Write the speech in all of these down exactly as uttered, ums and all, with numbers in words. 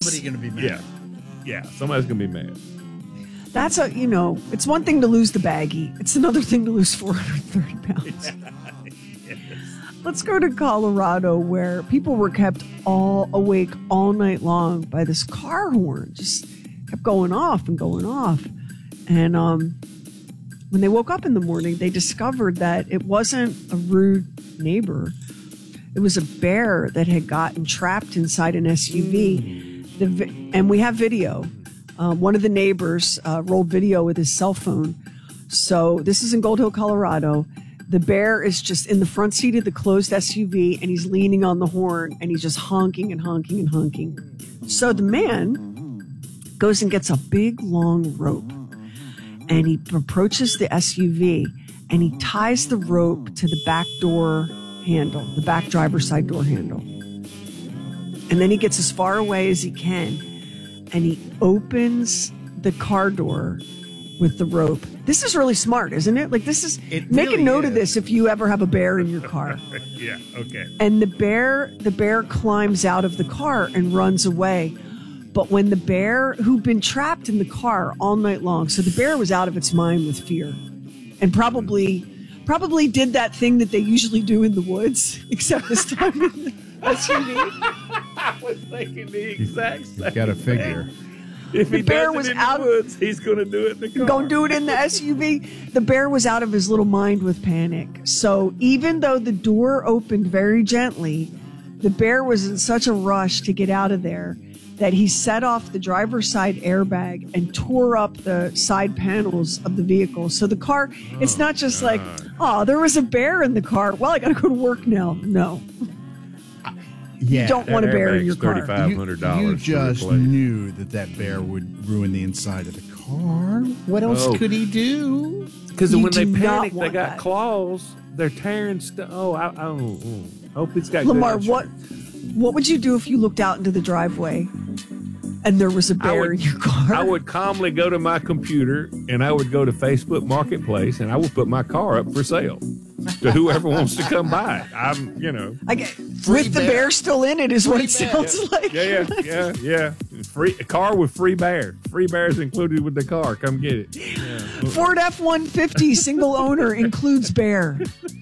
somebody going to be mad. Yeah. Yeah, somebody's going to be mad. That's a, you know, it's one thing to lose the baggie. It's another thing to lose four hundred thirty pounds. Yes. Let's go to Colorado, where people were kept all awake all night long by this car horn. Just kept going off and going off. And um, when they woke up in the morning, they discovered that it wasn't a rude neighbor. It was a bear that had gotten trapped inside an S U V. The vi- and we have video. Um, one of the neighbors uh, rolled video with his cell phone. So this is in Gold Hill, Colorado. The bear is just in the front seat of the closed S U V, and he's leaning on the horn, and he's just honking and honking and honking. So the man goes and gets a big, long rope, and he approaches the S U V, and he ties the rope to the back door handle, the back driver's side door handle. And then he gets as far away as he can, and he opens the car door with the rope. This is really smart, isn't it? Like, this is, It make really a note is. of this if you ever have a bear in your car. Yeah, okay. And the bear, the bear climbs out of the car and runs away. But when the bear, who'd been trapped in the car all night long, so the bear was out of its mind with fear, and probably, probably did that thing that they usually do in the woods, except this time in the S U V. I was thinking the exact same You got to figure. thing. If The he bear does it was in out- the woods, he's going to do it in the car. Go do it in the S U V. The bear was out of his little mind with panic. So even though the door opened very gently, the bear was in such a rush to get out of there that he set off the driver's side airbag and tore up the side panels of the vehicle. So the car, it's not just like, oh, there was a bear in the car. Well, I got to go to work now. No. Yeah. You don't want a bear in your car. thirty-five hundred dollars. You, you just knew that that bear would ruin the inside of the car. What else Oh. could he do? Because You when they do not panic, they want got that. claws. They're tearing stuff. Oh, I, I don't oh. hope it's got Lamar, good what insurance. what would you do if you looked out into the driveway and there was a bear would- in your car? I would calmly go to my computer and I would go to Facebook Marketplace and I would put my car up for sale to whoever wants to come buy it. I'm, you know. I get, with the bear. bear still in it is what it sounds like. Yeah, yeah, yeah, yeah. Free a car with free bear. Free bears included with the car. Come get it. Yeah. Ford F one fifty single owner includes bear.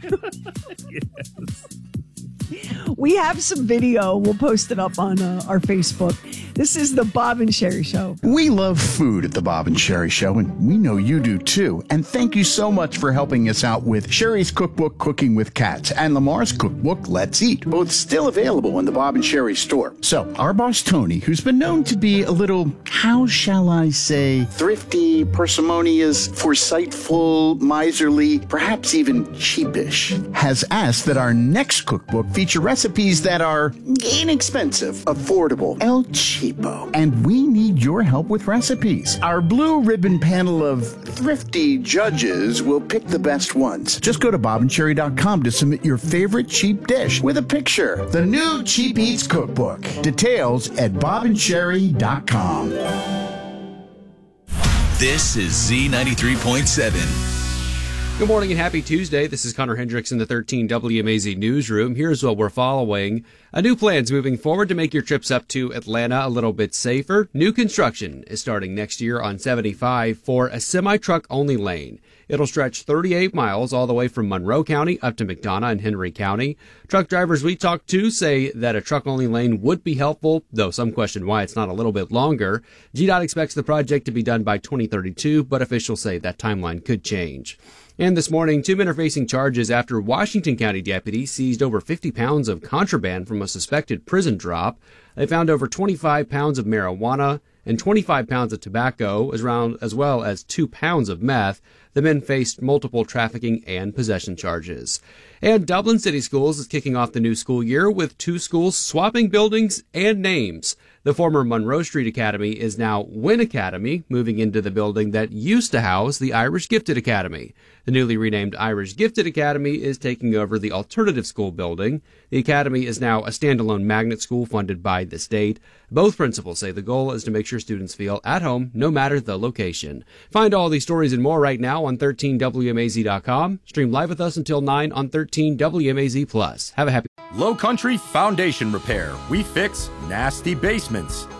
We have some video. We'll post it up on uh, our Facebook. This is the Bob and Sherry Show. We love food at the Bob and Sherry Show, and we know you do too. And thank you so much for helping us out with Sherry's cookbook, Cooking with Cats, and Lamar's cookbook, Let's Eat, both still available in the Bob and Sherry store. So, our boss Tony, who's been known to be a little, how shall I say, thrifty, parsimonious, foresightful, miserly, perhaps even cheapish, has asked that our next cookbook feature recipes that are inexpensive, affordable, El Cheapo. And we need your help with recipes. Our blue ribbon panel of thrifty judges will pick the best ones. Just go to bob and sherry dot com to submit your favorite cheap dish with a picture. The new Cheap Eats Cookbook. Details at bob and sherry dot com. This is Z ninety-three point seven. Good morning and happy Tuesday. This is Connor Hendricks in the thirteen W M A Z newsroom. Here's what we're following. A new plan's moving forward to make your trips up to Atlanta a little bit safer. New construction is starting next year on seventy-five for a semi-truck only lane. It'll stretch thirty-eight miles all the way from Monroe County up to McDonough and Henry County. Truck drivers we talked to say that a truck-only lane would be helpful, though some question why it's not a little bit longer. G DOT expects the project to be done by twenty thirty-two, but officials say that timeline could change. And this morning, two men are facing charges after Washington County deputies seized over fifty pounds of contraband from a suspected prison drop. They found over twenty-five pounds of marijuana and twenty-five pounds of tobacco, as, round, as well as two pounds of meth. The men faced multiple trafficking and possession charges. And Dublin City Schools is kicking off the new school year with two schools swapping buildings and names. The former Monroe Street Academy is now Wynn Academy, moving into the building that used to house the Irish Gifted Academy. The newly renamed Irish Gifted Academy is taking over the alternative school building. The academy is now a standalone magnet school funded by the state. Both principals say the goal is to make sure students feel at home no matter the location. Find all these stories and more right now on thirteen W M A Z dot com. Stream live with us until nine on thirteen W M A Z Plus. Have a happy... Low Country Foundation Repair. We fix nasty basements.